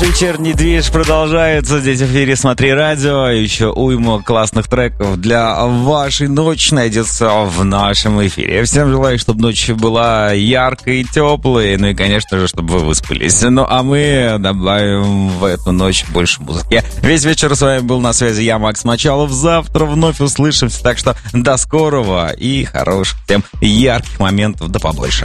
Вечерний движ продолжается. Здесь в эфире «Смотри радио». Еще уйма классных треков для вашей ночи найдется в нашем эфире. Я всем желаю, чтобы ночь была яркой и теплой. Ну и, конечно же, чтобы вы выспались. Ну а мы добавим в эту ночь больше музыки. Весь вечер с вами был на связи я, Макс Мочалов. Завтра вновь услышимся. Так что до скорого и хороших всем ярких моментов да побольше.